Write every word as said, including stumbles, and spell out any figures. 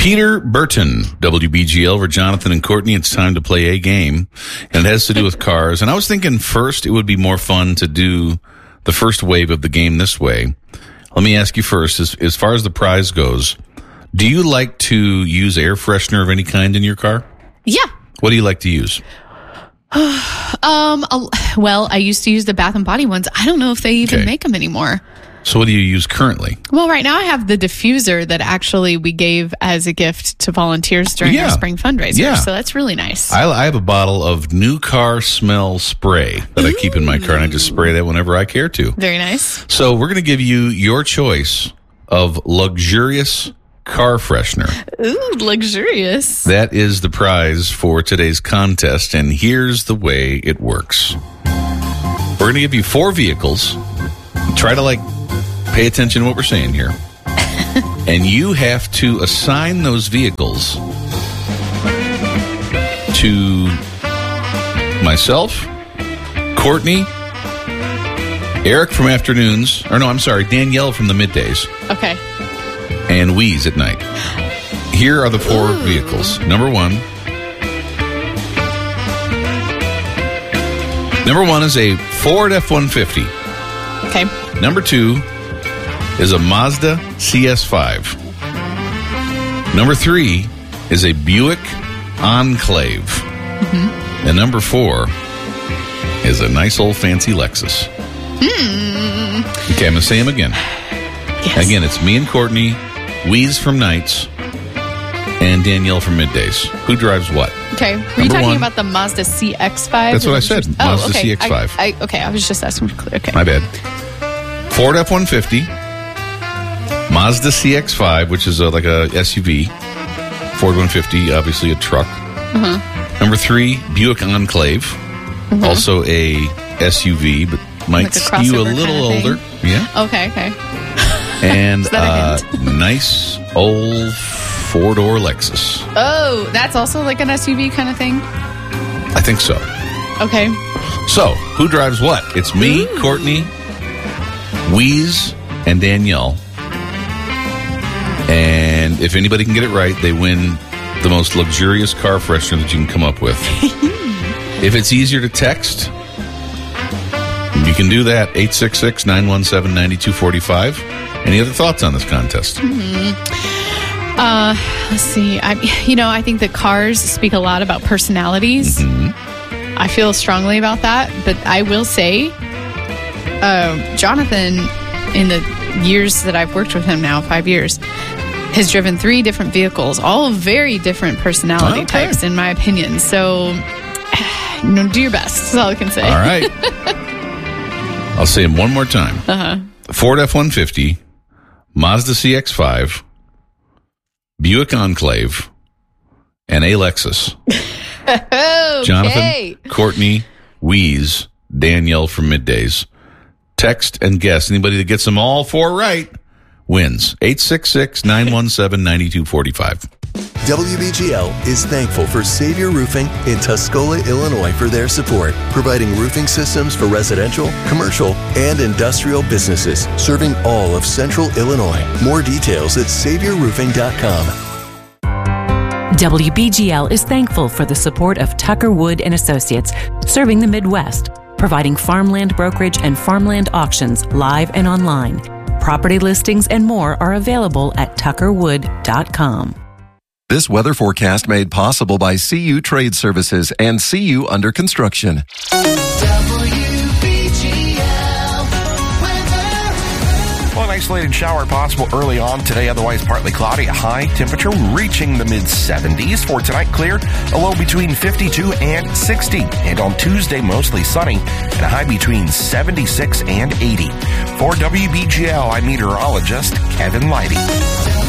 Peter Burton, W B G L, for Jonathan and Courtney. It's time to play a game, and it has to do with cars. And I was thinking first it would be more fun to do the first wave of the game this way. Let me ask you first, as, as far as the prize goes, do you like to use air freshener of any kind in your car? Yeah. What do you like to use? um. Well, I used to use the Bath and Body ones. I don't know if they even Okay. make them anymore. So what do you use currently? Well, right now I have the diffuser that actually we gave as a gift to volunteers during Yeah. our spring fundraiser. Yeah. So that's really nice. I, I have a bottle of new car smell spray that I keep in my car, and I just spray that whenever I care to. Very nice. So we're going to give you your choice of luxurious car freshener. Ooh, luxurious. That is the prize for today's contest, and here's the way it works. We're going to give you four vehicles. Try to, like, pay attention to what we're saying here. And you have to assign those vehicles to myself, Courtney, Eric from afternoons, or no, I'm sorry, Danielle from the middays, Okay. and Wheeze at night. Here are the four Ooh. vehicles. Number one. Number one is a Ford F one fifty. Okay. Number two is a Mazda C S five. Number three is a Buick Enclave. Mm-hmm. And number four is a nice old fancy Lexus. Mm. Okay, I'm going to say them again. Yes. Again, it's me and Courtney, Wheeze from nights, and Danielle from middays. Who drives what? Okay. Were you Number talking one. about the Mazda C X five? That's what I said, Oh, Mazda okay. C X five. I, I, okay, I was just asking for clear. Okay. My bad. Ford F one fifty, Mazda C X five, which is a, like a S U V, Ford one fifty, obviously a truck. Uh-huh. Number three, Buick Enclave, Mm-hmm. also a S U V, but might Like a skew a crossover little kind of older. Yeah. Okay, okay. And Is that a uh, nice old four-door Lexus. Oh, that's also like an S U V kind of thing? I think so. Okay. So, who drives what? It's me, Ooh. Courtney, Wheeze, and Danielle. And if anybody can get it right, they win the most luxurious car freshener that you can come up with. If it's easier to text, you can do that. eight six six, nine one seven, nine two four five. Any other thoughts on this contest? Mm-hmm. Uh, let's see. I, you know, I think that cars speak a lot about personalities. Mm-hmm. I feel strongly about that, but I will say, uh, Jonathan, in the years that I've worked with him now, five years, has driven three different vehicles, all very different personality Okay. types, in my opinion. So, you know, do your best. That's all I can say. All right. I'll say them one more time. Uh-huh. Ford F one fifty, Mazda C X five, Buick Enclave, and a Lexus. Okay. Jonathan, Courtney, Wheeze, Danielle from middays. Text and guess. Anybody that gets them all four right wins. eight six six, nine one seven, nine two four five. W B G L is thankful for Savior Roofing in Tuscola, Illinois for their support, providing roofing systems for residential, commercial, and industrial businesses, serving all of Central Illinois. More details at savior roofing dot com. W B G L is thankful for the support of Tucker Wood and Associates, serving the Midwest, providing farmland brokerage and farmland auctions live and online. Property listings and more are available at tucker wood dot com. This weather forecast made possible by C U Trade Services and C U Under Construction. Well, an isolated shower possible early on today, otherwise partly cloudy. A high temperature reaching the mid seventies. For tonight, clear, a low between fifty-two and sixty. And on Tuesday, mostly sunny, and a high between seventy-six and eighty. For W B G L, I'm meteorologist Kevin Leidy.